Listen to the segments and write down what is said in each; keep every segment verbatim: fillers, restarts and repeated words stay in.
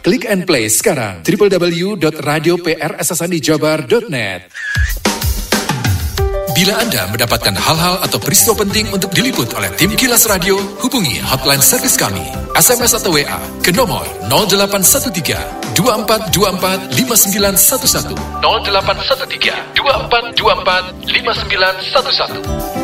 Klik and play sekarang w w w dot radio p r s s n i jabar dot net. Bila Anda mendapatkan hal-hal atau peristiwa penting untuk diliput oleh tim Kilas Radio, hubungi hotline servis kami, S M S atau W A ke nomor nol delapan satu tiga dua empat dua empat lima sembilan satu satu nol delapan satu tiga dua empat dua empat lima sembilan satu satu.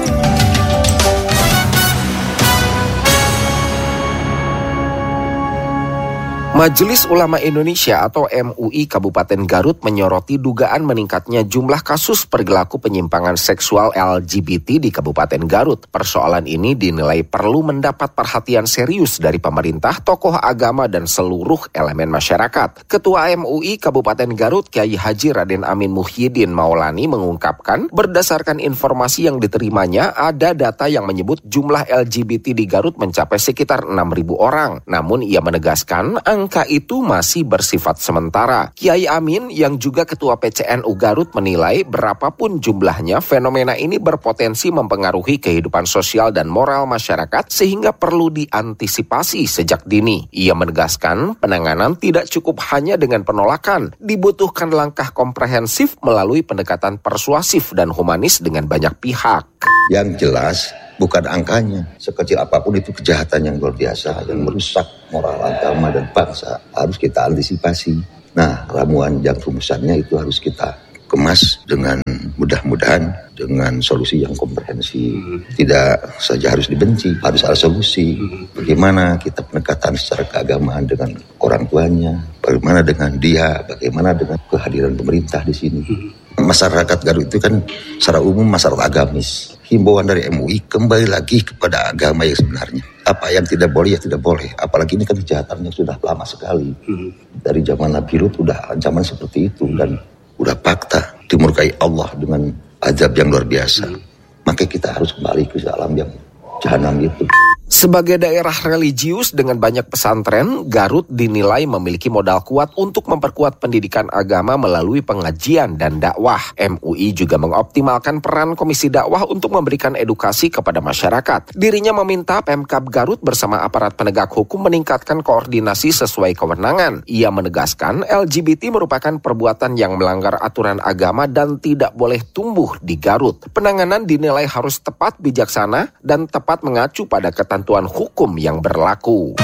Majelis Ulama Indonesia atau M U I Kabupaten Garut menyoroti dugaan meningkatnya jumlah kasus perilaku penyimpangan seksual L G B T di Kabupaten Garut. Persoalan ini dinilai perlu mendapat perhatian serius dari pemerintah, tokoh agama, dan seluruh elemen masyarakat. Ketua M U I Kabupaten Garut, Kiai Haji Raden Amin Muhyiddin Maulani mengungkapkan, berdasarkan informasi yang diterimanya, ada data yang menyebut jumlah L G B T di Garut mencapai sekitar enam ribu orang. Namun ia menegaskan, angka itu masih bersifat sementara. Kiai Amin yang juga Ketua P C N U Garut menilai berapapun jumlahnya, fenomena ini berpotensi mempengaruhi kehidupan sosial dan moral masyarakat sehingga perlu diantisipasi sejak dini. Ia menegaskan penanganan tidak cukup hanya dengan penolakan, dibutuhkan langkah komprehensif melalui pendekatan persuasif dan humanis dengan banyak pihak. Yang jelas bukan angkanya, sekecil apapun itu kejahatan yang luar biasa, yang merusak moral agama dan bangsa, harus kita antisipasi. Nah, ramuan yang rumusannya itu harus kita kemas dengan mudah-mudahan dengan solusi yang komprehensif. Tidak saja harus dibenci, harus ada solusi. Bagaimana kita pendekatan secara keagamaan dengan orang tuanya, bagaimana dengan dia, bagaimana dengan kehadiran pemerintah di sini. Masyarakat Garut itu kan secara umum masyarakat agamis. Himbauan dari M U I kembali lagi kepada agama yang sebenarnya. Apa yang tidak boleh ya tidak boleh. Apalagi ini kan kejahatannya sudah lama sekali. Dari zaman Nabi Lut sudah ancaman seperti itu dan sudah fakta dimurkai Allah dengan azab yang luar biasa. Maka kita harus kembali ke alam yang jahanam itu. Sebagai daerah religius dengan banyak pesantren, Garut dinilai memiliki modal kuat untuk memperkuat pendidikan agama melalui pengajian dan dakwah. M U I juga mengoptimalkan peran Komisi Dakwah untuk memberikan edukasi kepada masyarakat. Dirinya meminta Pemkab Garut bersama aparat penegak hukum meningkatkan koordinasi sesuai kewenangan. Ia menegaskan L G B T merupakan perbuatan yang melanggar aturan agama dan tidak boleh tumbuh di Garut. Penanganan dinilai harus tepat, bijaksana, dan tepat mengacu pada ketentuan Ketentuan hukum yang berlaku.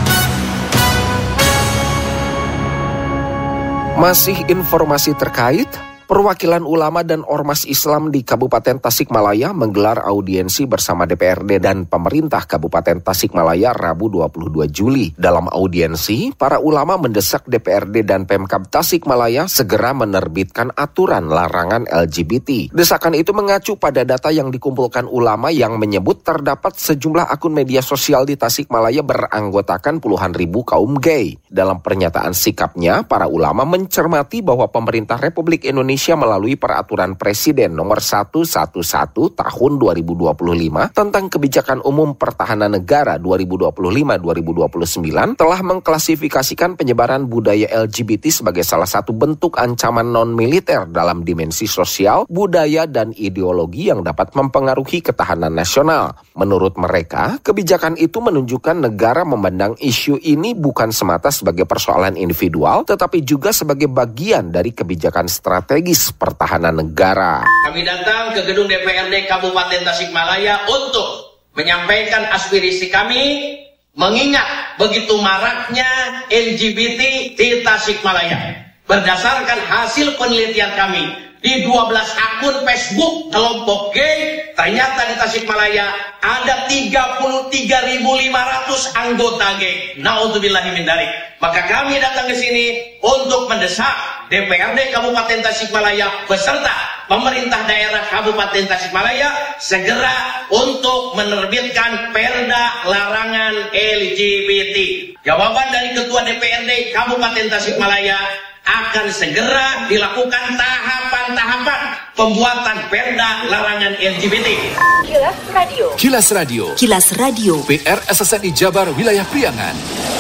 Masih informasi terkait perwakilan ulama dan ormas Islam di Kabupaten Tasikmalaya menggelar audiensi bersama D P R D dan pemerintah Kabupaten Tasikmalaya Rabu dua puluh dua Juli. Dalam audiensi, para ulama mendesak D P R D dan Pemkab Tasikmalaya segera menerbitkan aturan larangan L G B T. Desakan itu mengacu pada data yang dikumpulkan ulama yang menyebut terdapat sejumlah akun media sosial di Tasikmalaya beranggotakan puluhan ribu kaum gay. Dalam pernyataan sikapnya, para ulama mencermati bahwa pemerintah Republik Indonesia melalui peraturan Presiden nomor seratus sebelas tahun dua ribu dua puluh lima tentang Kebijakan Umum Pertahanan Negara dua ribu dua puluh lima sampai dua ribu dua puluh sembilan telah mengklasifikasikan penyebaran budaya L G B T sebagai salah satu bentuk ancaman non-militer dalam dimensi sosial, budaya, dan ideologi yang dapat mempengaruhi ketahanan nasional. Menurut mereka, kebijakan itu menunjukkan negara memandang isu ini bukan semata sebagai persoalan individual, tetapi juga sebagai bagian dari kebijakan strategi pertahanan negara. Kami datang ke gedung D P R D Kabupaten Tasikmalaya untuk menyampaikan aspirasi kami, mengingat begitu maraknya L G B T di Tasikmalaya. Berdasarkan hasil penelitian kami, di dua belas akun Facebook kelompok gay, ternyata di Tasikmalaya ada tiga puluh tiga ribu lima ratus anggota gay. Na'udzubillahi min dzalik. Maka kami datang ke sini untuk mendesak D P R D Kabupaten Tasikmalaya beserta pemerintah daerah Kabupaten Tasikmalaya segera untuk menerbitkan perda larangan L G B T. Jawaban dari Ketua D P R D Kabupaten Tasikmalaya, akan segera dilakukan tahapan-tahapan pembuatan perda larangan L G B T. Kilas Radio. Kilas Radio. Kilas Radio. P R S S N I Jabar Wilayah Priangan.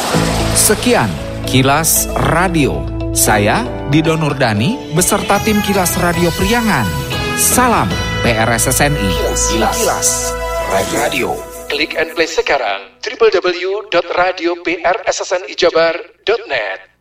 Sekian Kilas Radio. Saya Dido Nurdani beserta tim Kilas Radio Priangan. Salam P R S S N I. Kilas, Kilas. Kilas Radio. Klik and play sekarang w w w dot radio p r s s n i jabar dot net.